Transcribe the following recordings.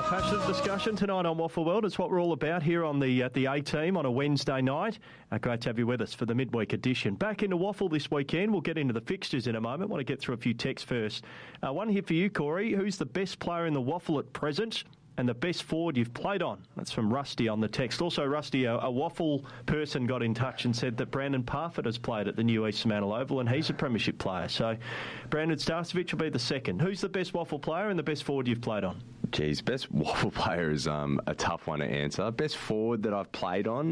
Passionate discussion tonight on Waffle World. It's what we're all about here on the A-Team on a Wednesday night. Great to have you with us for the midweek edition. Back into Waffle this weekend. We'll get into the fixtures in a moment. Want to get through a few texts first. One here for you, Corey. Who's the best player in the Waffle at present and the best forward you've played on? That's from Rusty on the text. Also, Rusty, a Waffle person got in touch and said that Brandon Parfitt has played at the new East Fremantle Oval and he's a premiership player. So Brandon Starcevich will be the second. Who's the best Waffle player and the best forward you've played on? Geez, best Waffle player is a tough one to answer. Best forward that I've played on,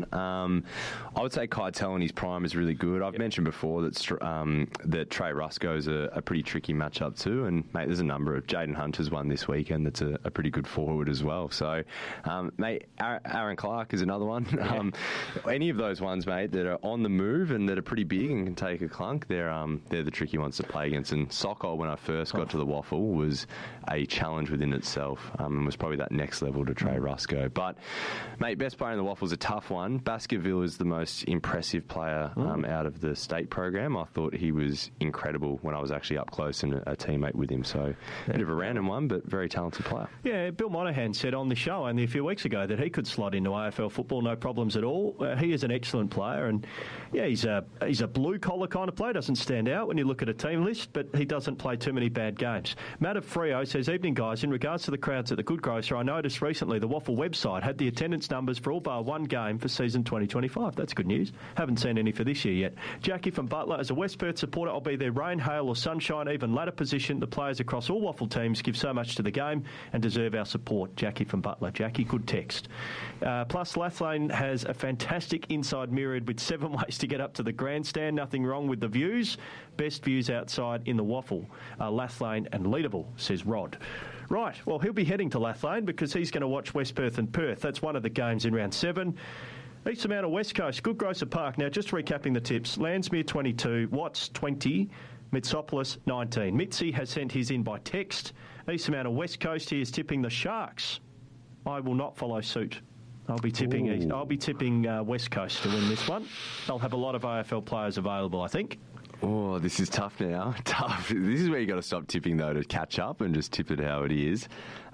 I would say Keitel in his prime is really good. I've mentioned before that Trey Ruscoe is a pretty tricky matchup too. And, mate, there's a number of... Jaden Hunter's one this weekend that's a pretty good forward as well. So, mate, Aaron Clark is another one. Yeah. Any of those ones, mate, that are on the move and that are pretty big and can take a clunk, they're the tricky ones to play against. And Sokol, when I first got to the Waffle, was a challenge within itself. And was probably that next level to Trey Ruscoe. But, mate, best player in the Waffle is a tough one. Baskerville is the most impressive player out of the state program. I thought he was incredible when I was actually up close and a teammate with him. So, a bit of a random one, but very talented player. Yeah, Bill Monahan said on the show only a few weeks ago that he could slot into AFL football, no problems at all. He is an excellent player, and yeah, he's a blue-collar kind of player. Doesn't stand out when you look at a team list, but he doesn't play too many bad games. Matt of Freo says, evening guys, in regards to the crowds at the Good Grocer, I noticed recently the Waffle website had the attendance numbers for all bar one game for season 2025. That's good news. Haven't seen any for this year yet. Jackie from Butler, as a West Perth supporter, I'll be there rain, hail or sunshine, even ladder position. The players across all Waffle teams give so much to the game and deserve our support. Jackie from Butler. Jackie, good text. Plus, Lathlane has a fantastic inside myriad with 7 ways to get up to the grandstand. Nothing wrong with the views. Best views outside in the Waffle. Lathlane and Leadable, says Rod. Right, well, he'll be heading to Lathlane because he's going to watch West Perth and Perth. That's one of the games in round 7. East Fremantle West Coast, Good Grocer Park. Now, just recapping the tips. Landsmere 22, Watts 20, Mitsopolis 19. Mitzi has sent his in by text. East Fremantle West Coast, he is tipping the Sharks. I will not follow suit. I'll be tipping West Coast to win this one. They'll have a lot of AFL players available, I think. Oh, this is tough now. Tough. This is where you got to stop tipping, though, to catch up and just tip it how it is.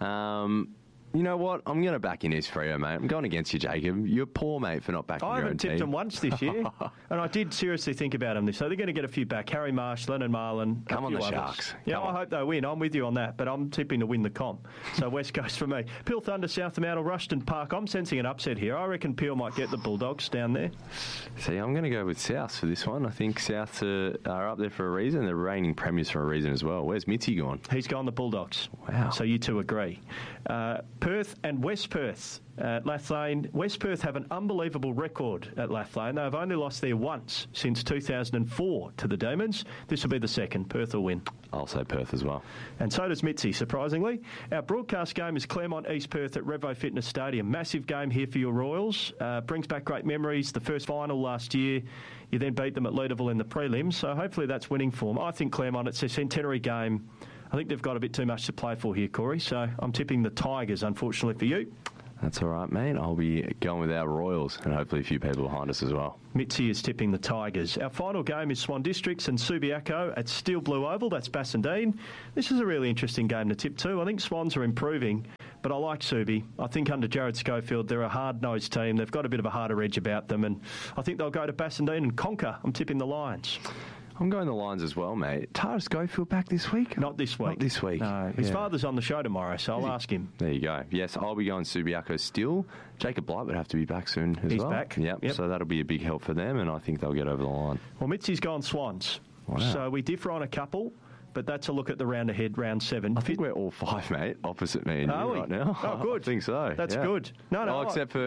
You know what? I'm going to back in East Freo, mate. I'm going against you, Jacob. You're poor, mate, for not backing your own team. I haven't tipped them once this year, and I did seriously think about them. So they're going to get a few back. Harry Marsh, Lennon Marlin. Come on, the Sharks. Yeah, I hope they win. I'm with you on that, but I'm tipping to win the comp. So West Coast for me. Peel Thunder, South Fremantle, Rushton Park. I'm sensing an upset here. I reckon Peel might get the Bulldogs down there. See, I'm going to go with South for this one. I think South are up there for a reason. They're reigning premiers for a reason as well. Where's Mitzi gone? He's gone the Bulldogs. Wow. So you two agree. Perth and West Perth at Lathlane. West Perth have an unbelievable record at Lathlane. They've only lost there once since 2004 to the Demons. This will be the second. Perth will win. I'll say Perth as well. And so does Mitzi, surprisingly. Our broadcast game is Claremont East Perth at Revo Fitness Stadium. Massive game here for your Royals. Brings back great memories. The first final last year, you then beat them at Leederville in the prelims. So hopefully that's winning form. I think Claremont, it's a centenary game. I think they've got a bit too much to play for here, Corey. So I'm tipping the Tigers, unfortunately for you. That's all right, mate. I'll be going with our Royals and hopefully a few people behind us as well. Mitzi is tipping the Tigers. Our final game is Swan Districts and Subiaco at Steel Blue Oval. That's Bassendean. This is a really interesting game to tip too. I think Swans are improving, but I like Subi. I think under Jared Schofield, they're a hard-nosed team. They've got a bit of a harder edge about them, and I think they'll go to Bassendean and conquer. I'm tipping the Lions. I'm going the Lions as well, mate. Tara Schofield back this week? Not this week. Not this week. No, his father's on the show tomorrow, so I'll ask him. There you go. Yes, I'll be going Subiaco still. Jacob Blight would have to be back soon as well. He's back. Yep, so that'll be a big help for them, and I think they'll get over the line. Well, Mitzi's gone Swans. Wow. So we differ on a couple. But that's a look at the round ahead, round 7. I think we're all 5, mate, opposite me and you right now. Oh, good. I think so. That's good. No, except for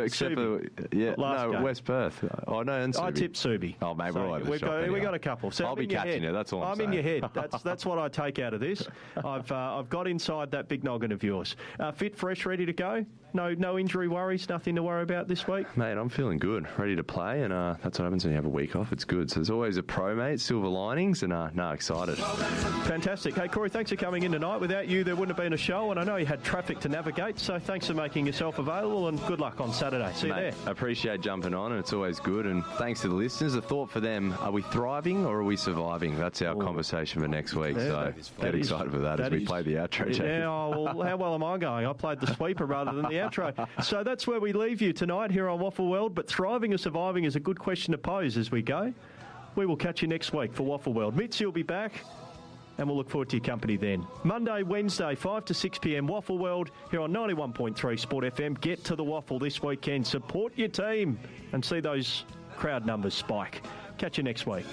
West Perth. Oh, no, and Subi. I tipped Subi. Oh, mate, we're all over the shop anyway. We got a couple. So I'll be catching you. That's all I'm saying. in your head. That's what I take out of this. I've got inside that big noggin of yours. Fit, fresh, ready to go. No injury worries. Nothing to worry about this week. Mate, I'm feeling good, ready to play, and that's what happens when you have a week off. It's good. So there's always a pro, mate. Silver linings, and excited. Fantastic. Hey, Corey, thanks for coming in tonight. Without you, there wouldn't have been a show, and I know you had traffic to navigate, so thanks for making yourself available, and good luck on Saturday. See you there. I appreciate jumping on, and it's always good. And thanks to the listeners. A thought for them: are we thriving or are we surviving? That's our conversation for next week. Yeah, so get excited for that as we play the outro. Yeah, well, how well am I going? I played the sweeper rather than the outro. So that's where we leave you tonight here on Waffle World. But thriving or surviving is a good question to pose as we go. We will catch you next week for Waffle World. Mitzi will be back, and we'll look forward to your company then. Monday, Wednesday, 5 to 6 p.m, Waffle World here on 91.3 Sport FM. Get to the Waffle this weekend. Support your team and see those crowd numbers spike. Catch you next week.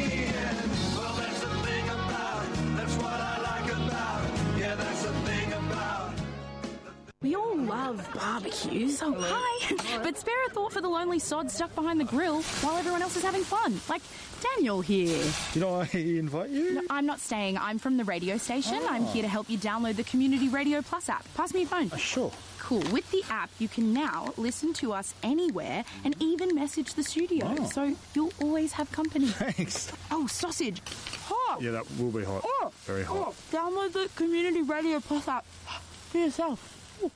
We all love barbecues. Oh, hi. But spare a thought for the lonely sod stuck behind the grill while everyone else is having fun. Like Daniel here. Did I invite you? No, I'm not staying. I'm from the radio station. I'm here to help you download the Community Radio Plus app. Pass me your phone. Sure. Cool. With the app, you can now listen to us anywhere and even message the studio. Oh. So you'll always have company. Thanks. Oh, sausage. Hot. Yeah, that will be hot. Oh. Very hot. Oh. Download the Community Radio Plus app for yourself.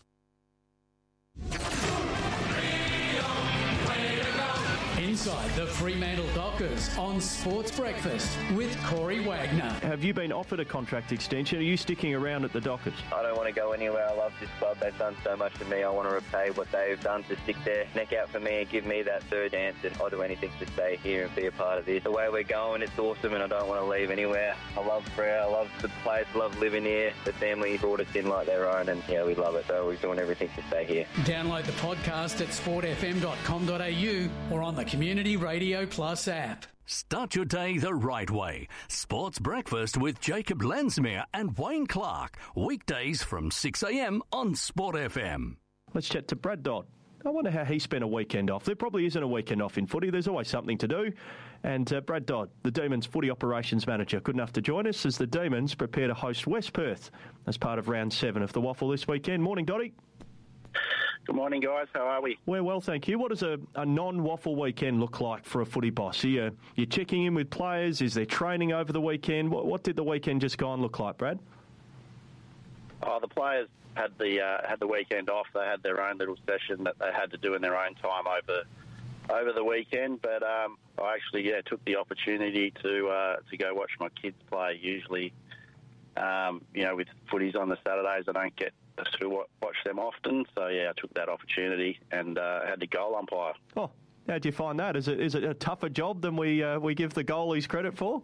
Inside the Fremantle Dockers on Sports Breakfast with Corey Wagner. Have you been offered a contract extension? Are you sticking around at the Dockers? I don't want to go anywhere. I love this club. They've done so much for me. I want to repay what they've done to stick their neck out for me and give me that third chance. And I'll do anything to stay here and be a part of this. The way we're going, it's awesome, and I don't want to leave anywhere. I love Freo. I love the place. I love living here. The family brought us in like their own, and yeah, we love it. So we're doing everything to stay here. Download the podcast at sportfm.com.au or on the Community Radio Plus app. Start your day the right way. Sports Breakfast with Jacob Lensmere and Wayne Clark. Weekdays from 6 a.m. on Sport FM. Let's chat to Brad Dodd. I wonder how he spent a weekend off. There probably isn't a weekend off in footy. There's always something to do. And Brad Dodd, the Demons footy operations manager, good enough to join us as the Demons prepare to host West Perth as part of round 7 of the Waffle this weekend. Morning, Dotty. Good morning, guys. How are we? We're well, thank you. What does a non-Waffle weekend look like for a footy boss? You're checking in with players? Is there training over the weekend? What did the weekend just gone look like, Brad? Oh, the players had the weekend off. They had their own little session that they had to do in their own time over the weekend. But I actually took the opportunity to go watch my kids play. Usually, with footies on the Saturdays, I don't get to watch them often. So I took that opportunity and had the goal umpire. Oh, how do you find that? Is it a tougher job than we give the goalies credit for?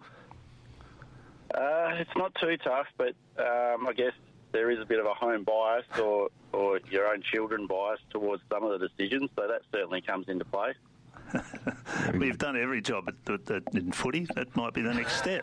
It's not too tough, but I guess there is a bit of a home bias or your own children bias towards some of the decisions, so that certainly comes into play. We've done every job in footy. That might be the next step.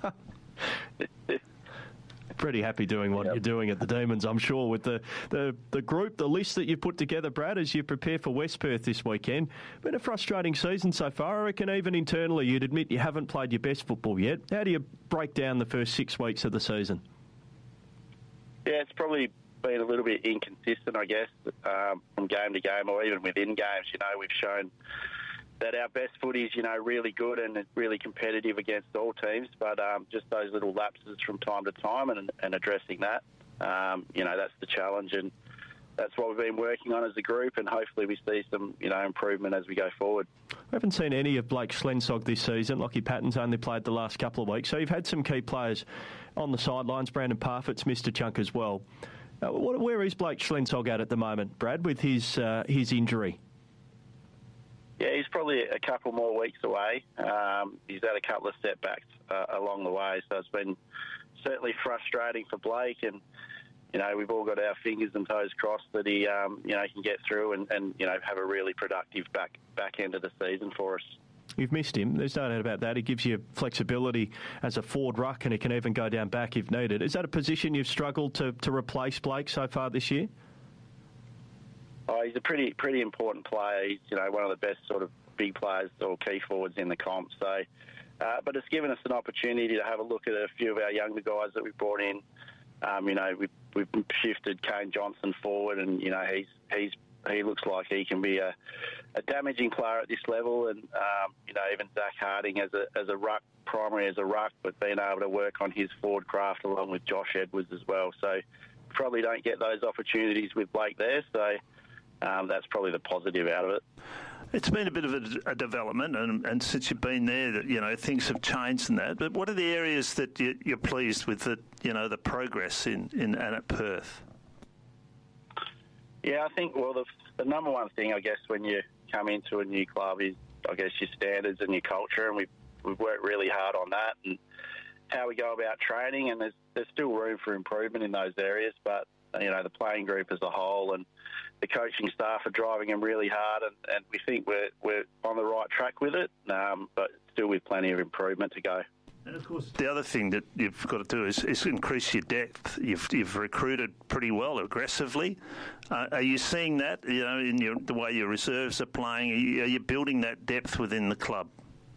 Pretty happy doing what you're doing at the Demons, I'm sure, with the group, the list that you've put together, Brad, as you prepare for West Perth this weekend. Been a frustrating season so far. I reckon even internally you'd admit you haven't played your best football yet. How do you break down the first 6 weeks of the season? Yeah, it's probably been a little bit inconsistent, I guess, from game to game or even within games. We've shown that our best footy is, really good and really competitive against all teams, but just those little lapses from time to time and addressing that, that's the challenge, and that's what we've been working on as a group, and hopefully we see some, improvement as we go forward. I haven't seen any of Blake Schlensog this season. Lockie Patton's only played the last couple of weeks, so you've had some key players on the sidelines. Brandon Parfitt's missed a chunk as well. Where is Blake Schlensog at the moment, Brad, with his injury? Yeah, he's probably a couple more weeks away. He's had a couple of setbacks along the way, so it's been certainly frustrating for Blake. And we've all got our fingers and toes crossed that he can get through and have a really productive back end of the season for us. You've missed him. There's no doubt about that. He gives you flexibility as a forward ruck, and he can even go down back if needed. Is that a position you've struggled to replace Blake so far this year? Oh, he's a pretty important player. He's one of the best sort of big players or key forwards in the comp. So, but it's given us an opportunity to have a look at a few of our younger guys that we've brought in. We've shifted Kane Johnson forward, and he's he looks like he can be a damaging player at this level, and even Zach Harding as a ruck, primary as a ruck, but being able to work on his forward craft along with Josh Edwards as well. So probably don't get those opportunities with Blake there. So that's probably the positive out of it. It's been a bit of a development, and since you've been there, that things have changed in that. But what are the areas that you're pleased with that the progress in and at Perth? Yeah, I think the number one thing I guess when you come into a new club is I guess your standards and your culture, and we've worked really hard on that and how we go about training, and there's still room for improvement in those areas, but the playing group as a whole and the coaching staff are driving them really hard, and we think we're on the right track with it, but still with plenty of improvement to go. And of course, the other thing that you've got to do is increase your depth. You've recruited pretty well, aggressively. Are you seeing that? In the way your reserves are playing, are you building that depth within the club?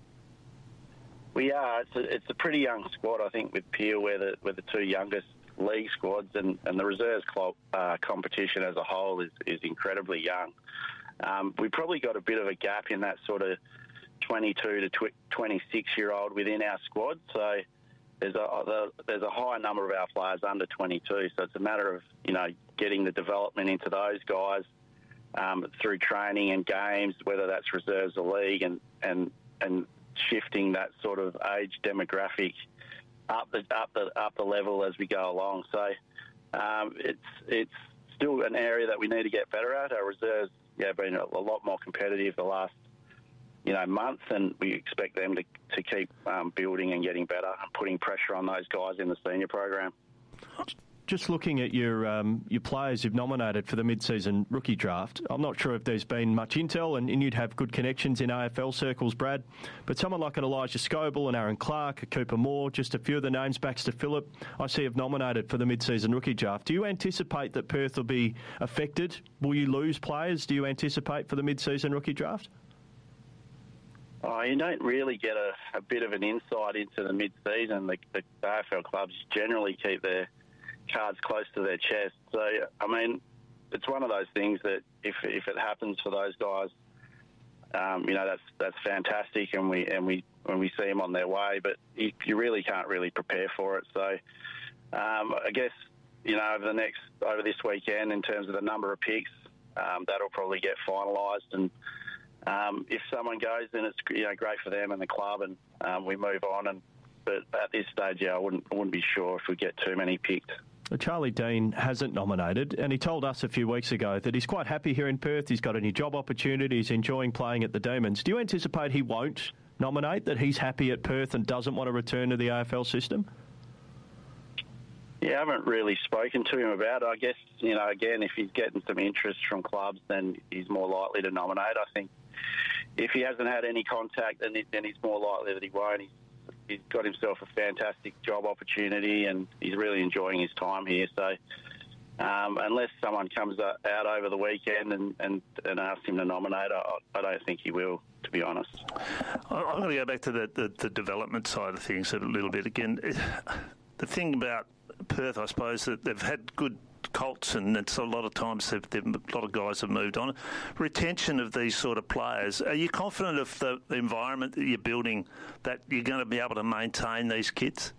We are. It's a pretty young squad. I think with Peel, we're the two youngest league squads, and the reserves competition as a whole is incredibly young. We've probably got a bit of a gap in that sort of 22 to 26-year-old within our squad. So there's a high number of our players under 22. So it's a matter of getting the development into those guys through training and games, whether that's reserves or league, and shifting that sort of age demographic up the level as we go along. So it's still an area that we need to get better at. Our reserves been a lot more competitive the last month, and we expect them to keep building and getting better and putting pressure on those guys in the senior program. Just looking at your players you've nominated for the mid-season rookie draft, I'm not sure if there's been much intel, and you'd have good connections in AFL circles, Brad, but someone like an Elijah Scoble and Aaron Clark, a Cooper Moore, just a few of the names, Baxter Phillip, I see have nominated for the mid-season rookie draft. Do you anticipate that Perth will be affected? Will you lose players, do you anticipate, for the mid-season rookie draft? Oh, you don't really get a bit of an insight into the mid-season. The AFL clubs generally keep their cards close to their chest. So, I mean, it's one of those things that if it happens for those guys, that's fantastic, and we see them on their way. But you really can't really prepare for it. So, I guess over this weekend, in terms of the number of picks, that'll probably get finalised, and if someone goes, then it's great for them and the club, and we move on. But at this stage, I wouldn't be sure if we get too many picked. Charlie Dean hasn't nominated, and he told us a few weeks ago that he's quite happy here in Perth. He's got a new job opportunity. He's enjoying playing at the Demons. Do you anticipate he won't nominate, that he's happy at Perth and doesn't want to return to the AFL system? Yeah, I haven't really spoken to him about it. I guess, again, if he's getting some interest from clubs, then he's more likely to nominate. I think if he hasn't had any contact, then he's more likely that he won't. He's got himself a fantastic job opportunity, and he's really enjoying his time here. So unless someone comes out over the weekend and asks him to nominate, I don't think he will, to be honest. I'm going to go back to the development side of things a little bit again. The thing about Perth, I suppose, that they've had good Colts, and it's a lot of times a lot of guys have moved on. Retention of these sort of players, are you confident of the environment that you're building, that you're going to be able to maintain these kids?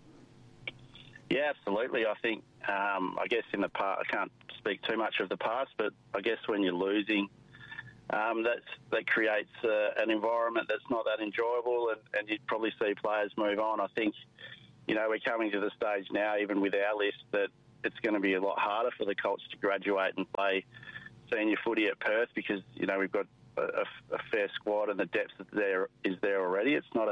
Yeah, absolutely. I think, I guess in the past, I can't speak too much of the past, but I guess when you're losing, that creates an environment that's not that enjoyable, and you'd probably see players move on. I think, we're coming to the stage now, even with our list, that it's going to be a lot harder for the Colts to graduate and play senior footy at Perth, because we've got a fair squad and the depth is there already. It's not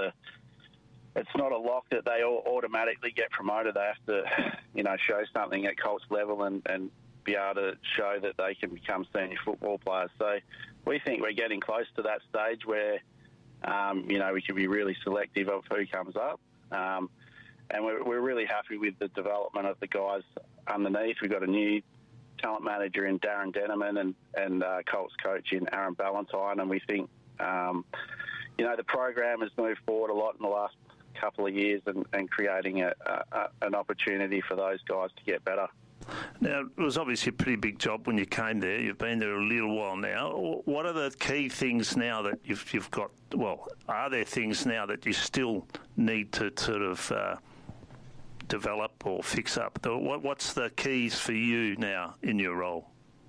a lock that they all automatically get promoted. They have to show something at Colts level and be able to show that they can become senior football players. So we think we're getting close to that stage where we can be really selective of who comes up. And we're really happy with the development of the guys underneath. We've got a new talent manager in Darren Denneman and Colts coach in Aaron Ballantyne, and we think, the program has moved forward a lot in the last couple of years and creating an opportunity for those guys to get better. Now, it was obviously a pretty big job when you came there. You've been there a little while now. What are the key things now that you've got? Well, are there things now that you still need to sort of develop or fix up? What's the keys for you now in your role?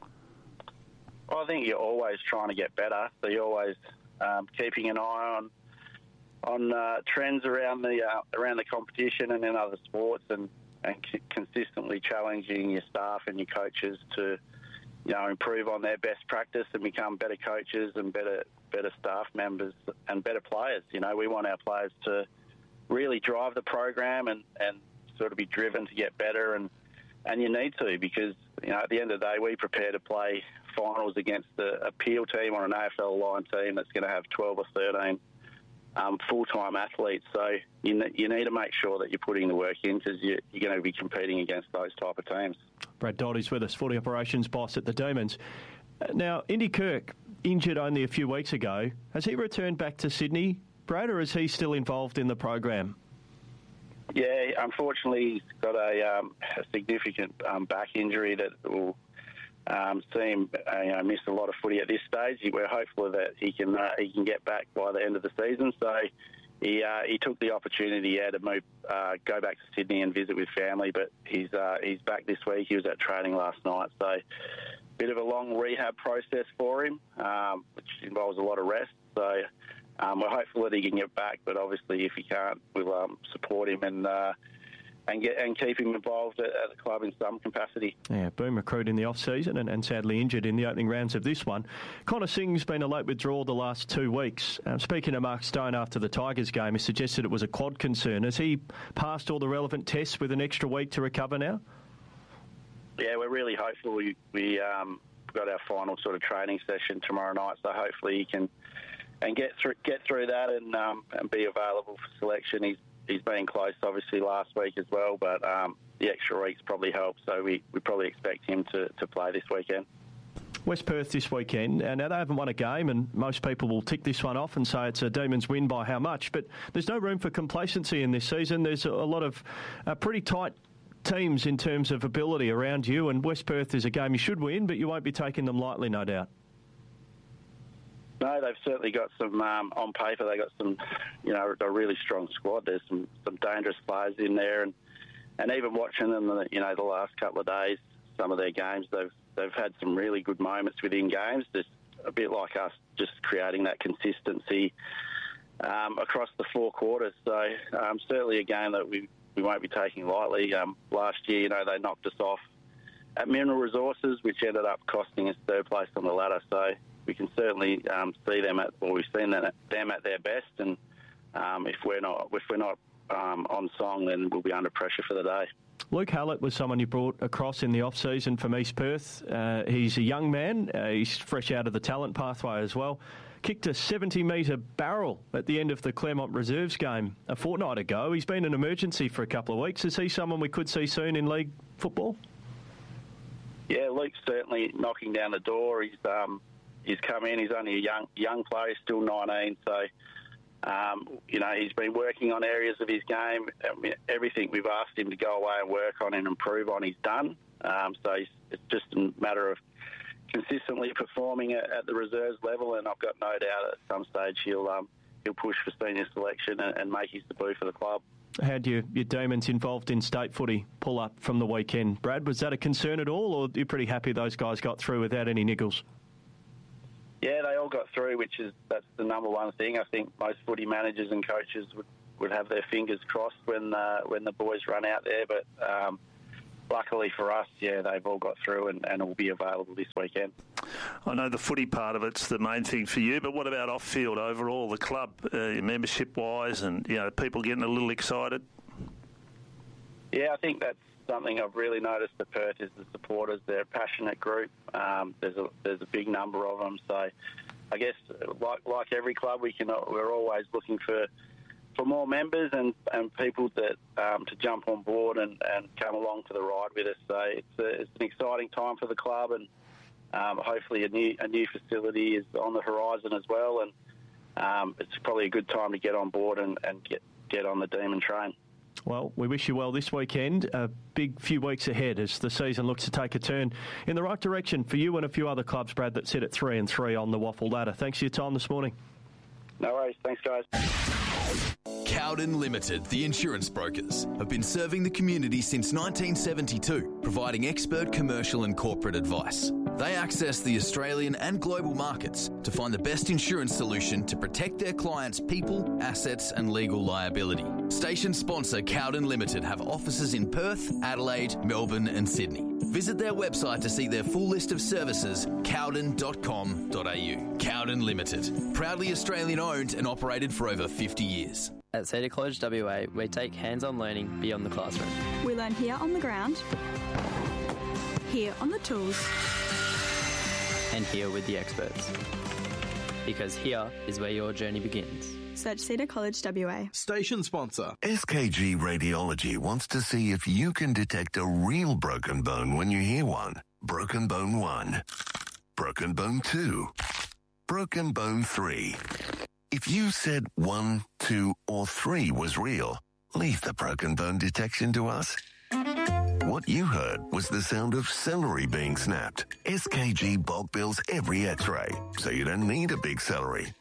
Well, I think you're always trying to get better. So you're always keeping an eye on trends around the competition and in other sports, and consistently challenging your staff and your coaches to, improve on their best practice and become better coaches and better staff members and better players. We want our players to really drive the program and sort of be driven to get better, and you need to, because at the end of the day we prepare to play finals against a Peel team or an AFL line team that's going to have 12 or 13 full-time athletes. So you need to make sure that you're putting the work in, because you're going to be competing against those type of teams. Brad Dodd is with us, footy operations boss at the Demons. Now, Indy Kirk, injured only a few weeks ago. Has he returned back to Sydney, Brad, or is he still involved in the program? Yeah, unfortunately, he's got a significant back injury that will see him miss a lot of footy at this stage. We're hopeful that he can get back by the end of the season. So he took the opportunity to move, go back to Sydney and visit with family. But he's back this week. He was at training last night, so bit of a long rehab process for him, which involves a lot of rest. So we're hopeful that he can get back. But obviously, if he can't, we'll support him and keep him involved at the club in some capacity. Yeah, boom recruit in the off-season and sadly injured in the opening rounds of this one. Connor Singh's been a late withdrawal the last 2 weeks. Speaking to Mark Stone after the Tigers game, he suggested it was a quad concern. Has he passed all the relevant tests with an extra week to recover now? Yeah, we're really hopeful. We got our final sort of training session tomorrow night, so hopefully he can get through that and be available for selection. He's been close, obviously, last week as well, but the extra weeks probably helped, so we probably expect him to play this weekend. West Perth this weekend. Now, they haven't won a game, and most people will tick this one off and say it's a Demons win by how much, but there's no room for complacency in this season. There's a lot of pretty tight teams in terms of ability around you, and West Perth is a game you should win, but you won't be taking them lightly, no doubt. No, they've certainly got some, on paper, they've got some, a really strong squad. There's some dangerous players in there, and even watching them, the last couple of days, some of their games, they've had some really good moments within games, just a bit like us, just creating that consistency across the 4 quarters. So certainly a game that we won't be taking lightly. Last year, they knocked us off at Mineral Resources, which ended up costing us 3rd place on the ladder. So we can certainly see them we've seen them at their best, and if we're not on song, then we'll be under pressure for the day. Luke Hallett was someone you brought across in the off-season from East Perth. He's a young man. He's fresh out of the talent pathway as well. Kicked a 70-metre barrel at the end of the Claremont Reserves game a fortnight ago. He's been an emergency for a couple of weeks. Is he someone we could see soon in league football? Yeah, Luke's certainly knocking down the door. He's come in. He's only a young player. He's still 19, so he's been working on areas of his game. Everything we've asked him to go away and work on and improve on, he's done. So it's just a matter of consistently performing at the reserves level, and I've got no doubt at some stage he'll push for senior selection and make his debut for the club. How'd your Demons involved in state footy pull up from the weekend, Brad? Was that a concern at all, or are you pretty happy those guys got through without any niggles? Yeah, they all got through, that's the number one thing. I think most footy managers and coaches would have their fingers crossed when the boys run out there. But luckily for us, they've all got through and will be available this weekend. I know the footy part of it's the main thing for you, but what about off-field overall, the club, membership-wise, and people getting a little excited? Yeah, I think that's something I've really noticed at Perth is the supporters. They're a passionate group. There's a big number of them. So I guess like every club, we're always looking for more members and people that to jump on board and come along for the ride with us. So it's an exciting time for the club, and hopefully a new facility is on the horizon as well. And it's probably a good time to get on board and get on the Demon train. Well, we wish you well this weekend. A big few weeks ahead as the season looks to take a turn in the right direction for you and a few other clubs, Brad, that sit at 3-3 on the Waffle ladder. Thanks for your time this morning. No worries. Thanks, guys. Cowden Limited, the insurance brokers, have been serving the community since 1972, providing expert commercial and corporate advice. They access the Australian and global markets to find the best insurance solution to protect their clients' people, assets and legal liability. Station sponsor Cowden Limited have offices in Perth, Adelaide, Melbourne and Sydney. Visit their website to see their full list of services, cowden.com.au. Cowden Limited, proudly Australian owned and operated for over 50 years. At Cedar College WA, we take hands-on learning beyond the classroom. We learn here on the ground, here on the tools, and here with the experts. Because here is where your journey begins. Search Cedar College WA. Station sponsor. SKG Radiology wants to see if you can detect a real broken bone when you hear one. Broken bone 1. Broken bone 2. Broken bone 3. If you said 1, 2, or 3 was real, leave the broken bone detection to us. What you heard was the sound of celery being snapped. SKG bulk bills every x-ray, so you don't need a big salary.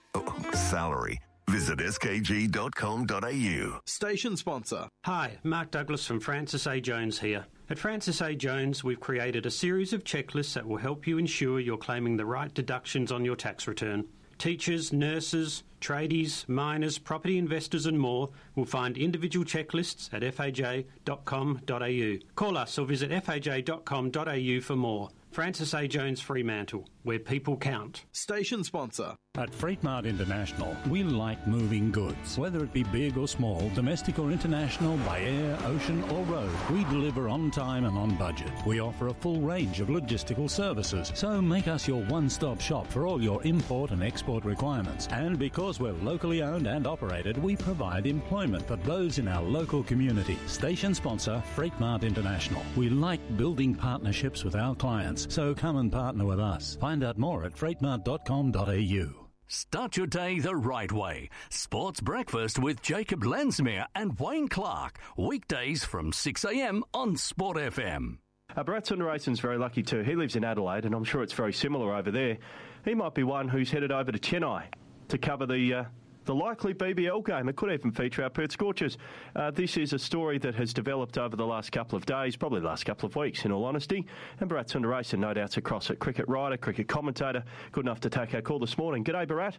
Visit skg.com.au. Station sponsor. Hi, Mark Douglas from Francis A. Jones here. At Francis A. Jones, we've created a series of checklists that will help you ensure you're claiming the right deductions on your tax return. Teachers, nurses, tradies, miners, property investors and more will find individual checklists at faj.com.au. Call us or visit faj.com.au for more. Francis A. Jones Fremantle, where people count. Station sponsor. At Freight Mart International, we like moving goods. Whether it be big or small, domestic or international, by air, ocean or road, we deliver on time and on budget. We offer a full range of logistical services, so make us your one-stop shop for all your import and export requirements. And because we're locally owned and operated, we provide employment for those in our local community. Station sponsor, Freight Mart International. We like building partnerships with our clients, so come and partner with us. Find out more at freightmart.com.au. Start your day the right way. Sports Breakfast with Jacob Lensmere and Wayne Clark. Weekdays from 6 a.m. on Sport FM. Brad Sundararasan's very lucky too. He lives in Adelaide, and I'm sure it's very similar over there. He might be one who's headed over to Chennai to cover the likely BBL game. It could even feature our Perth Scorchers. This is a story that has developed over the last couple of days, probably the last couple of weeks, in all honesty. And Bharat Sundararasan, no doubts across it. Cricket writer, cricket commentator, good enough to take our call this morning. G'day, Bharat.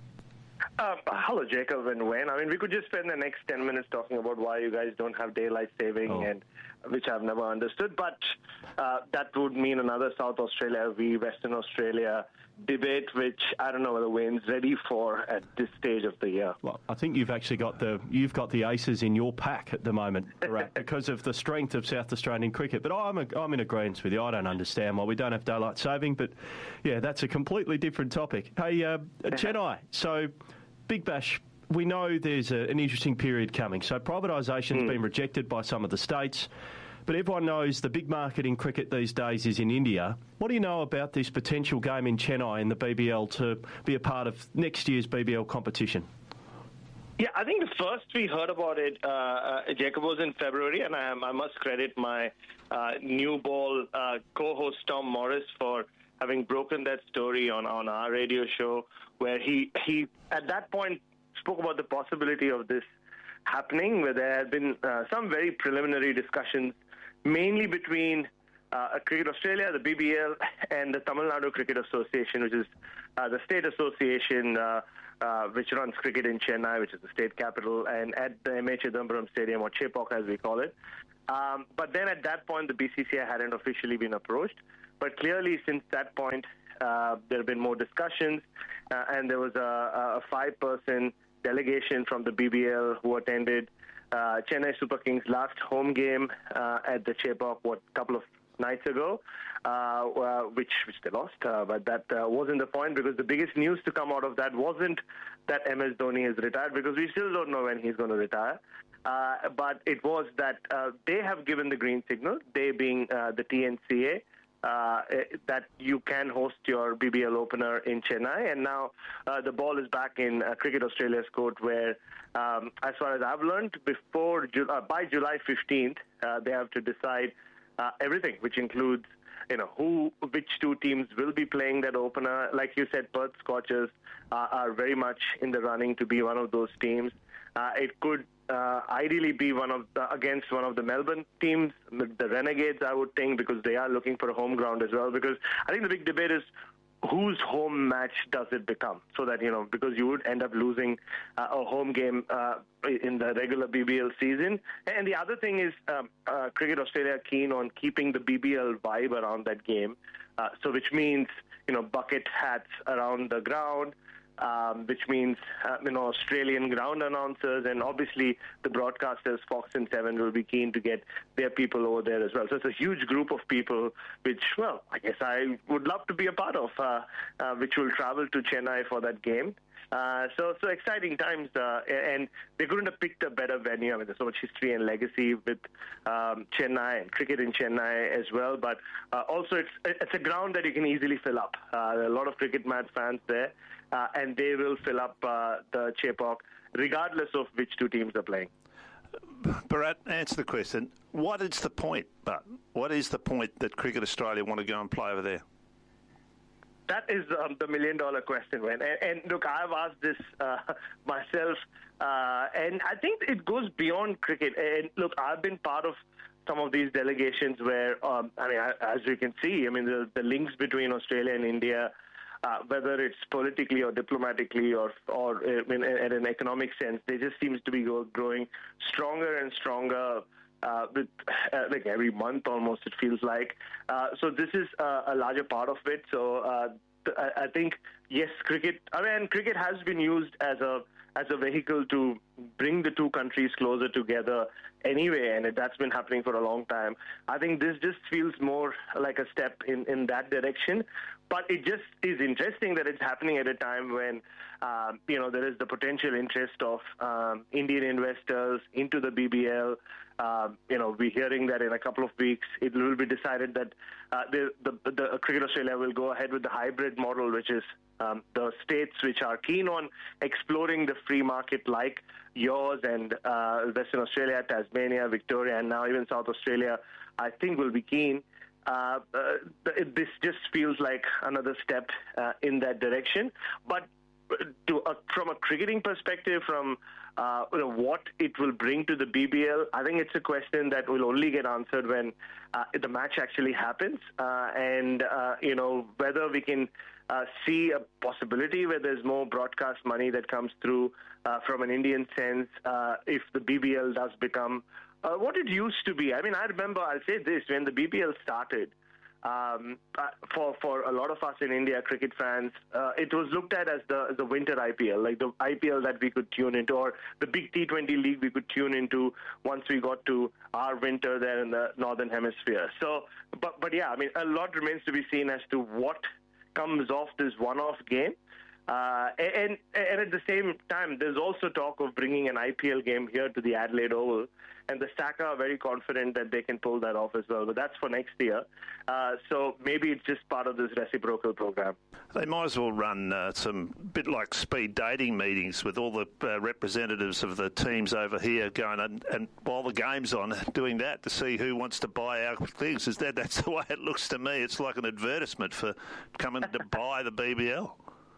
Hello, Jacob and Wayne. I mean, we could just spend the next 10 minutes talking about why you guys don't have daylight saving, and which I've never understood. But that would mean another South Australia v Western Australia debate, which I don't know whether Wayne's ready for at this stage of the year. Well, I think you've actually got the aces in your pack at the moment, Bharat, because of the strength of South Australian cricket. But I'm in agreement with you. I don't understand why we don't have daylight saving. But yeah, that's a completely different topic. Hey, Chennai. So, Big Bash. We know there's an interesting period coming. So privatisation's been rejected by some of the states. But everyone knows the big market in cricket these days is in India. What do you know about this potential game in Chennai in the BBL to be a part of next year's BBL competition? Yeah, I think the first we heard about it, Jacob, was in February, and I must credit my new ball co-host Tom Morris for having broken that story on our radio show, where he at that point spoke about the possibility of this happening, where there had been some very preliminary discussions, mainly between Cricket Australia, the BBL, and the Tamil Nadu Cricket Association, which is the state association which runs cricket in Chennai, which is the state capital, and at the MA Chidambaram Stadium, or Chepauk as we call it. But then at that point, the BCCI hadn't officially been approached. But clearly, since that point, there have been more discussions, and there was a 5-person delegation from the BBL who attended Chennai Super Kings' last home game at the Chepauk, a couple of nights ago, which they lost. But that wasn't the point, because the biggest news to come out of that wasn't that MS Dhoni has retired, because we still don't know when he's going to retire. But it was that they have given the green signal, they being the TNCA, that you can host your BBL opener in Chennai, and now the ball is back in Cricket Australia's court, where, as far as I've learned, by July 15th, they have to decide everything, which includes which two teams will be playing that opener. Like you said, Perth Scorchers are very much in the running to be one of those teams. It could ideally be against one of the Melbourne teams, the Renegades, I would think, because they are looking for a home ground as well. Because I think the big debate is whose home match does it become? So that, because you would end up losing a home game in the regular BBL season. And the other thing is Cricket Australia are keen on keeping the BBL vibe around that game. So which means, bucket hats around the ground, which means, Australian ground announcers, and obviously the broadcasters, Fox and Seven, will be keen to get their people over there as well. So it's a huge group of people, which, well, I guess I would love to be a part of, which will travel to Chennai for that game. So exciting times, and they couldn't have picked a better venue. I mean, there's so much history and legacy with Chennai and cricket in Chennai as well. But also, it's a ground that you can easily fill up. There are a lot of cricket match fans there, and they will fill up the Chepauk, regardless of which two teams are playing. Bharat, answer the question. What is the point? But what is the point that Cricket Australia want to go and play over there? That is the million-dollar question, Wayne. And look, I've asked this myself, and I think it goes beyond cricket. And look, I've been part of some of these delegations where, as you can see, the links between Australia and India, whether it's politically or diplomatically or in an economic sense, they just seems to be growing stronger and stronger. With like every month almost, it feels like. So this is a larger part of it. So I think, yes, cricket has been used as a vehicle to bring the two countries closer together anyway, and that's been happening for a long time. I think this just feels more like a step in that direction. But it just is interesting that it's happening at a time when, there is the potential interest of Indian investors into the BBL. We're hearing that in a couple of weeks it will be decided that the Cricket Australia will go ahead with the hybrid model, which is the states which are keen on exploring the free market like yours and Western Australia, Tasmania, Victoria, and now even South Australia, I think will be keen. This just feels like another step in that direction. But from a cricketing perspective, from what it will bring to the BBL, I think it's a question that will only get answered when the match actually happens, and whether we can see a possibility where there's more broadcast money that comes through from an Indian sense if the BBL does become what it used to be. I remember, I'll say this, when the BBL started, for a lot of us in India, cricket fans, it was looked at as the winter IPL, like the IPL that we could tune into, or the big T20 league we could tune into once we got to our winter there in the Northern Hemisphere. So, but yeah, a lot remains to be seen as to what comes off this one-off game. And at the same time, there's also talk of bringing an IPL game here to the Adelaide Oval, and the SACA are very confident that they can pull that off as well. But that's for next year. So maybe it's just part of this reciprocal program. They might as well run some bit like speed dating meetings with all the representatives of the teams over here going and while the game's on, doing that to see who wants to buy our things. That's the way it looks to me. It's like an advertisement for coming to buy the BBL.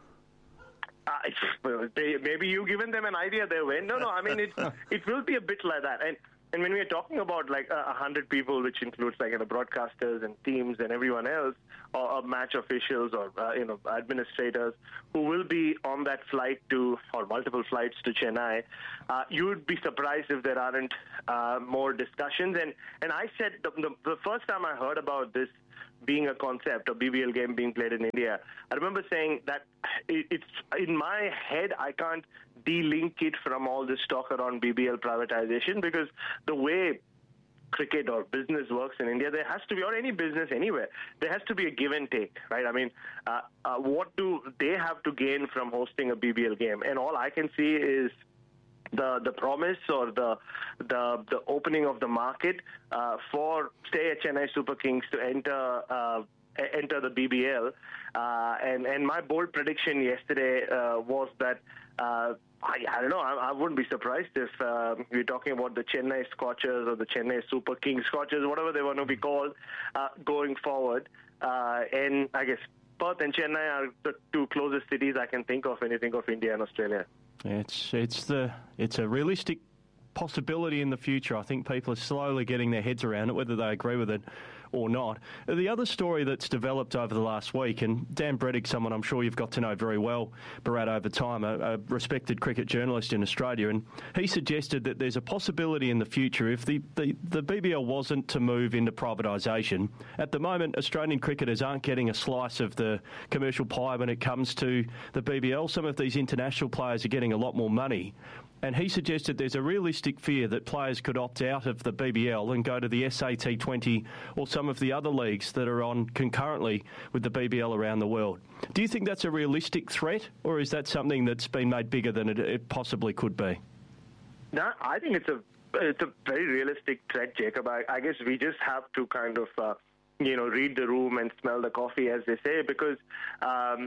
Maybe you've given them an idea there, Wayne. No, it will be a bit like that. And when we're talking about like 100 people, which includes broadcasters and teams and everyone else, or match officials or administrators who will be on that flight or multiple flights to Chennai, you would be surprised if there aren't more discussions. And I said the first time I heard about this being a concept, a BBL game being played in India, I remember saying that it's in my head, I can't de-link it from all this talk around BBL privatization, because the way cricket or business works in India, there has to be, or any business anywhere, there has to be a give and take, right? What do they have to gain from hosting a BBL game? And all I can see is the promise or the opening of the market for, say, Chennai Super Kings to enter the BBL. And my bold prediction yesterday was that I don't know. I wouldn't be surprised if we're talking about the Chennai Scorchers or the Chennai Super Kings Scorchers, whatever they want to be called, going forward. And I guess Perth and Chennai are the two closest cities I can think of when you think of India and Australia. It's a realistic possibility in the future. I think people are slowly getting their heads around it, whether they agree with it or not. The other story that's developed over the last week, and Dan Brettig, someone I'm sure you've got to know very well, Bharat, over time, a respected cricket journalist in Australia, and he suggested that there's a possibility in the future if the BBL wasn't to move into privatisation. At the moment, Australian cricketers aren't getting a slice of the commercial pie when it comes to the BBL. Some of these international players are getting a lot more money. And he suggested there's a realistic fear that players could opt out of the BBL and go to the SAT20 or some of the other leagues that are on concurrently with the BBL around the world. Do you think that's a realistic threat, or is that something that's been made bigger than it possibly could be? No, I think it's a very realistic threat, Jacob. I guess we just have to kind of read the room and smell the coffee, as they say, because on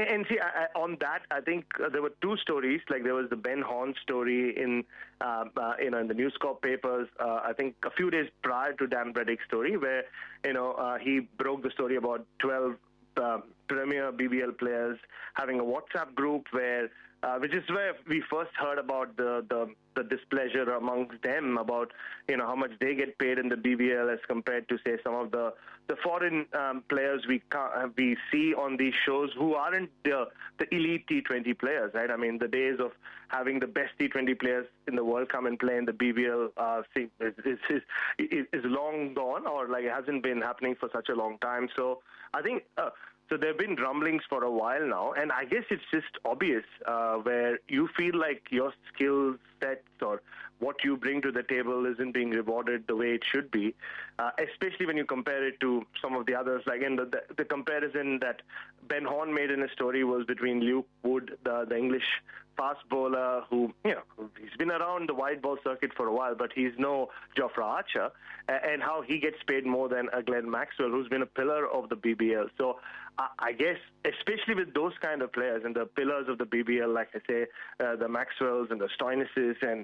that, I think there were two stories. Like, there was the Ben Horne story in the News Corp papers, I think a few days prior to Dan Brettig's story, where he broke the story about 12 premier BBL players having a WhatsApp group which is where we first heard about the displeasure amongst them about how much they get paid in the BBL as compared to, say, some of the foreign players we see on these shows who aren't the elite T20 players, right? I mean, the days of having the best T20 players in the world come and play in the BBL is long gone, or like it hasn't been happening for such a long time. So I think so there have been rumblings for a while now, and I guess it's just obvious where you feel like your skill sets or what you bring to the table isn't being rewarded the way it should be, especially when you compare it to some of the others. Like, in the comparison that Ben Horne made in his story was between Luke Wood, the English fast bowler who, he's been around the wide ball circuit for a while, but he's no Jofra Archer, and how he gets paid more than Glenn Maxwell, who's been a pillar of the BBL. So I guess, especially with those kind of players and the pillars of the BBL, like I say, the Maxwells and the Stoinis's and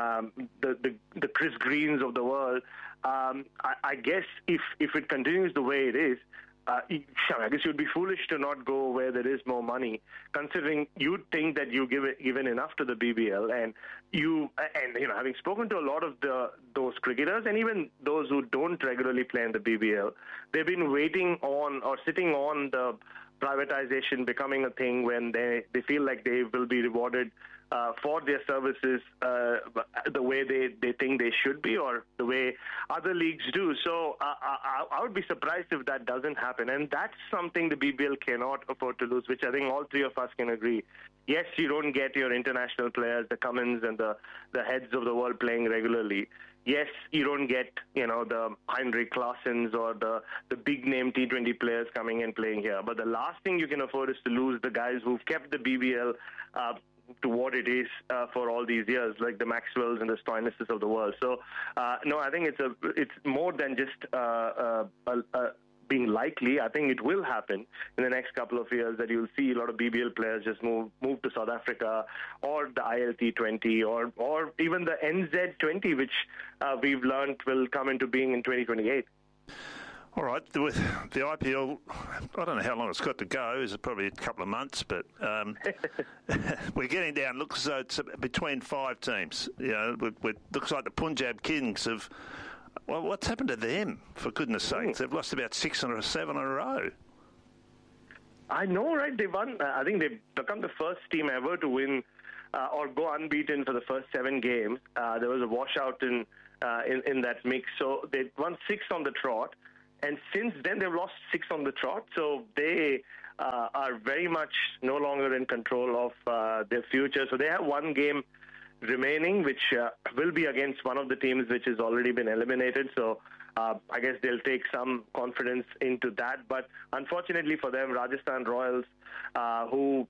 the Chris Greens of the world, I guess if it continues the way it is, I guess you'd be foolish to not go where there is more money, considering you'd think that you given enough to the BBL, and having spoken to a lot of those cricketers and even those who don't regularly play in the BBL, they've been waiting on or sitting on the privatization becoming a thing when they feel like they will be rewarded for their services the way they think they should be, or the way other leagues do. So I would be surprised if that doesn't happen. And that's something the BBL cannot afford to lose, which I think all three of us can agree. Yes, you don't get your international players, the Cummins and the heads of the world playing regularly. Yes, you don't get, the Heinrich Klaasens or the big-name T20 players coming and playing here. But the last thing you can afford is to lose the guys who've kept the BBL to what it is for all these years, like the Maxwells and the Stoinis's of the world. So, no, I think it's more than just being likely. I think it will happen in the next couple of years that you'll see a lot of BBL players just move to South Africa or the ILT20 or even the NZ20, which we've learned will come into being in 2028. All right, with the IPL, I don't know how long it's got to go. It's probably a couple of months, but we're getting down. Looks as though it's between 5 teams. It looks like the Punjab Kings have. Well, what's happened to them? For goodness' sakes, they've lost about 6 or 7 in a row. I know, right? They won. I think they've become the first team ever to win or go unbeaten for the first 7 games. There was a washout in that mix, so they won 6 on the trot. And since then, they've lost 6 on the trot, so they are very much no longer in control of their future. So they have 1 game remaining, which will be against one of the teams which has already been eliminated. So I guess they'll take some confidence into that. But unfortunately for them, Rajasthan Royals, who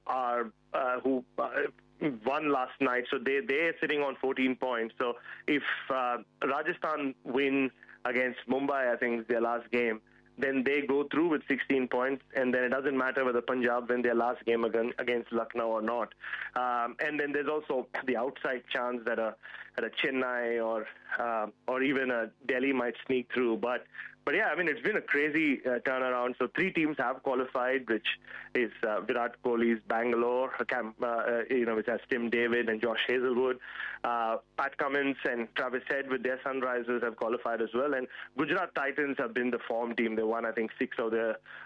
won last night, so they're sitting on 14 points. So if Rajasthan win against Mumbai, I think is their last game, then they go through with 16 points, and then it doesn't matter whether Punjab win their last game against Lucknow or not. And then there's also the outside chance that a Chennai or even a Delhi might sneak through. But yeah, I mean, it's been a crazy turnaround. So 3 teams have qualified, which is Virat Kohli's Bangalore, which has Tim David and Josh Hazelwood. Pat Cummins and Travis Head with their Sunrisers have qualified as well. And Gujarat Titans have been the form team. They won, I think, 6 out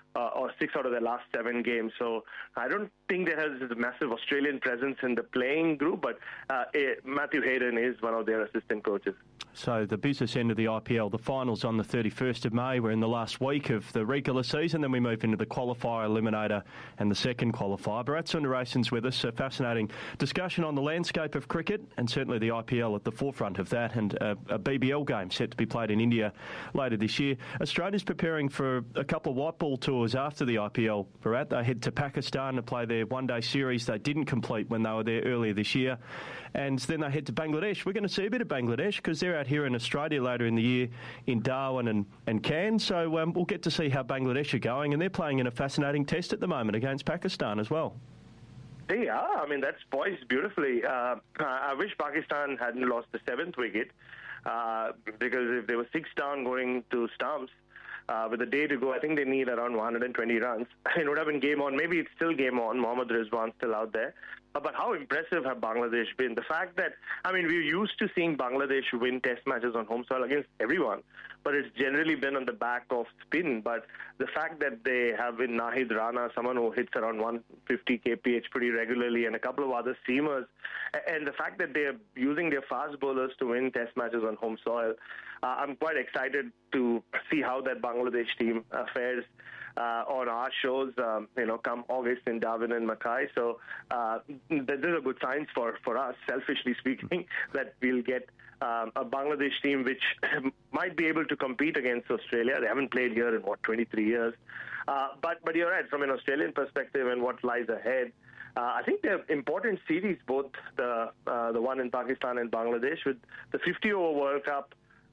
of their last 7 games. So I don't think there has a massive Australian presence in the playing group, but Matthew Hayden is one of their assistant coaches. So the business end of the IPL, the finals on the 31st of May. We're in the last week of the regular season. Then we move into the qualifier, eliminator and the second qualifier. Bharat Sundaresan's with us. A fascinating discussion on the landscape of cricket and certainly the IPL at the forefront of that, and a BBL game set to be played in India later this year. Australia's preparing for a couple of white ball tours after the IPL. Bharat, they head to Pakistan to play their one-day series they didn't complete when they were there earlier this year. And then they head to Bangladesh. We're going to see a bit of Bangladesh because they're out here in Australia later in the year in Darwin and Cairns. So we'll get to see how Bangladesh are going. And they're playing in a fascinating test at the moment against Pakistan as well. They are. I mean, that's poised beautifully. I wish Pakistan hadn't lost the 7th wicket because if they were 6 down going to stumps, with a day to go, I think they need around 120 runs. It would have been game on. Maybe it's still game on. Mohammad Rizwan still out there. But how impressive have Bangladesh been? The fact that, I mean, we're used to seeing Bangladesh win test matches on home soil against everyone, but it's generally been on the back of spin. But the fact that they have in Nahid Rana, someone who hits around 150 kph pretty regularly, and a couple of other seamers, and the fact that they're using their fast bowlers to win test matches on home soil, I'm quite excited to see how that Bangladesh team fares on our shows, come August in Darwin and Mackay. So there's a good signs for us, selfishly speaking, that we'll get a Bangladesh team which might be able to compete against Australia. They haven't played here in, 23 years. But you're right, from an Australian perspective and what lies ahead, I think they're important series, both the one in Pakistan and Bangladesh, with the 50-over World Cup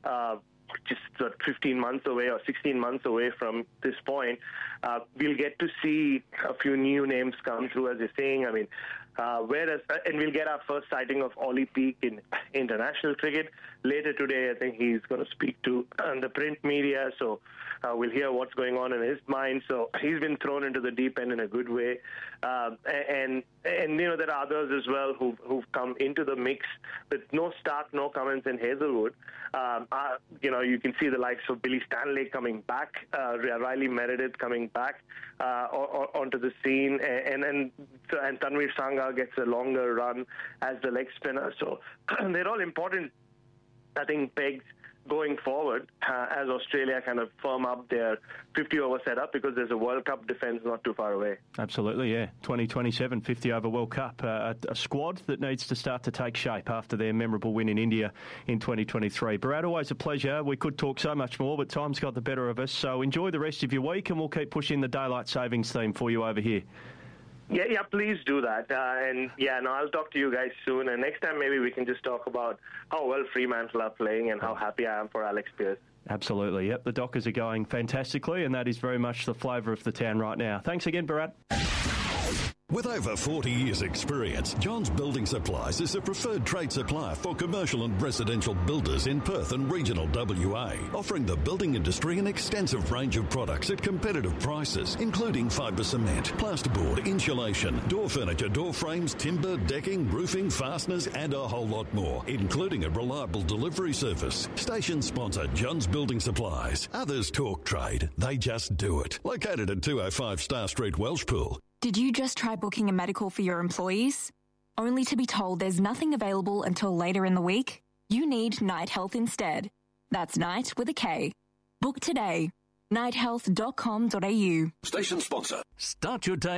just 15 months away or 16 months away from this point. We'll get to see a few new names come through, as you're saying. I mean, and we'll get our first sighting of Ollie Peak in international cricket. Later today, I think he's going to speak to the print media, so we'll hear what's going on in his mind. So he's been thrown into the deep end in a good way. And there are others as well who've come into the mix with no Stark, no Cummins and Hazelwood. You can see the likes of Billy Stanley coming back, Riley Meredith coming back onto the scene, and Tanveer Sangha gets a longer run as the leg spinner. So they're all important, I think, pegs going forward as Australia kind of firm up their 50-over setup, because there's a World Cup defence not too far away. Absolutely, yeah. 2027 50-over World Cup. A squad that needs to start to take shape after their memorable win in India in 2023. Bharat, always a pleasure. We could talk so much more, but time's got the better of us. So enjoy the rest of your week, and we'll keep pushing the daylight savings theme for you over here. Yeah, please do that. I'll talk to you guys soon. And next time, maybe we can just talk about how well Fremantle are playing and how happy I am for Alex Pearce. Absolutely. Yep, the Dockers are going fantastically, and that is very much the flavour of the town right now. Thanks again, Bharat. With over 40 years' experience, Johns Building Supplies is a preferred trade supplier for commercial and residential builders in Perth and regional WA, offering the building industry an extensive range of products at competitive prices, including fibre cement, plasterboard, insulation, door furniture, door frames, timber, decking, roofing, fasteners, and a whole lot more, including a reliable delivery service. Station sponsor Johns Building Supplies. Others talk trade, they just do it. Located at 205 Star Street, Welshpool. Did you just try booking a medical for your employees, only to be told there's nothing available until later in the week? You need Night Health instead. That's Night with a K. Book today. nighthealth.com.au. Station sponsor. Start your day